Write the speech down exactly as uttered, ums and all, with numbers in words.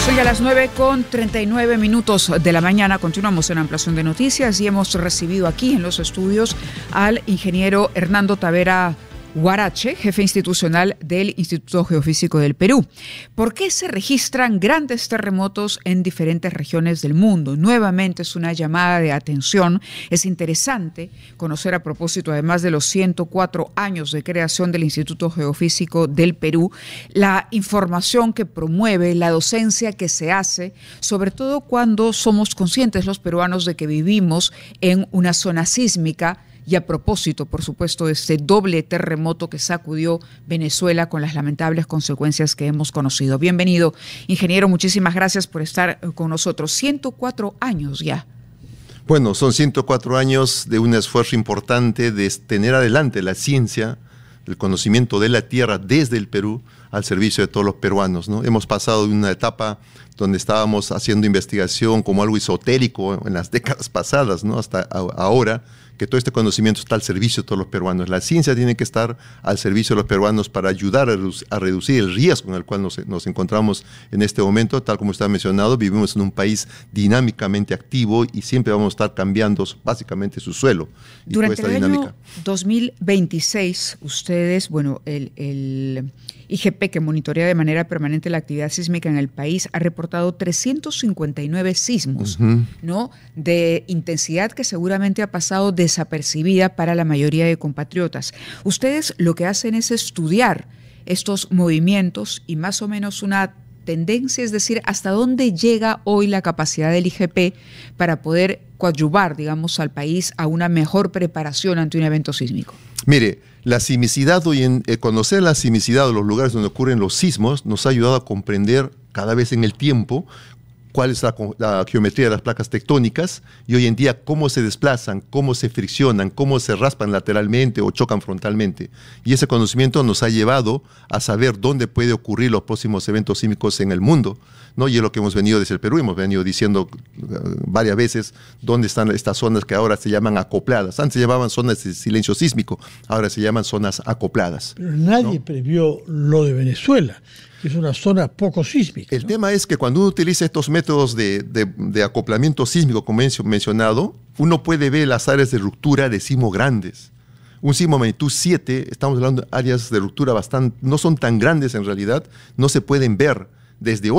Son ya las nueve con treinta y nueve minutos de la mañana. Continuamos en Ampliación de Noticias y hemos recibido aquí en los estudios al ingeniero Hernando Tavera Huarache, jefe institucional del Instituto Geofísico del Perú. ¿Por qué se registran grandes terremotos en diferentes regiones del mundo? Nuevamente es una llamada de atención. Es interesante conocer, a propósito, además de los ciento cuatro años de creación del Instituto Geofísico del Perú, la información que promueve, la docencia que se hace, sobre todo cuando somos conscientes los peruanos de que vivimos en una zona sísmica. Y a propósito, por supuesto, de este doble terremoto que sacudió Venezuela con las lamentables consecuencias que hemos conocido. Bienvenido, ingeniero, muchísimas gracias por estar con nosotros. ciento cuatro años ya. Bueno, son ciento cuatro años de un esfuerzo importante de tener adelante la ciencia, el conocimiento de la tierra desde el Perú al servicio de todos los peruanos, ¿no? Hemos pasado de una etapa donde estábamos haciendo investigación como algo esotérico en las décadas pasadas, ¿no? Hasta ahora, que todo este conocimiento está al servicio de todos los peruanos. La ciencia tiene que estar al servicio de los peruanos para ayudar a, redu a reducir el riesgo en el cual nos, nos encontramos en este momento. Tal como está mencionado, vivimos en un país dinámicamente activo y siempre vamos a estar cambiando básicamente su suelo. Y Durante toda esta el dinámica. año dos mil veintiséis, ustedes, bueno, el, el I G P, que monitorea de manera permanente la actividad sísmica en el país, ha reportado trescientos cincuenta y nueve sismos, uh-huh. ¿no? De intensidad que seguramente ha pasado desapercibida para la mayoría de compatriotas. Ustedes lo que hacen es estudiar estos movimientos y más o menos una tendencia, es decir, hasta dónde llega hoy la capacidad del I G P para poder coadyuvar, digamos, al país a una mejor preparación ante un evento sísmico. Mire, la sismicidad hoy en, eh, conocer la sismicidad de los lugares donde ocurren los sismos nos ha ayudado a comprender cada vez en el tiempo cuál es la, la geometría de las placas tectónicas y hoy en día cómo se desplazan, cómo se friccionan, cómo se raspan lateralmente o chocan frontalmente. Y ese conocimiento nos ha llevado a saber dónde puede ocurrir los próximos eventos sísmicos en el mundo, ¿no? Y es lo que hemos venido desde el Perú, hemos venido diciendo uh, varias veces dónde están estas zonas que ahora se llaman acopladas. Antes se llamaban zonas de silencio sísmico, ahora se llaman zonas acopladas. Pero nadie ¿no? previó lo de Venezuela, que es una zona poco sísmica. El ¿no? tema es que cuando uno utiliza estos métodos de, de, de acoplamiento sísmico, como he mencionado, uno puede ver las áreas de ruptura de sismo grandes. Un sismo magnitud siete, estamos hablando de áreas de ruptura bastante, no son tan grandes en realidad, no se pueden ver desde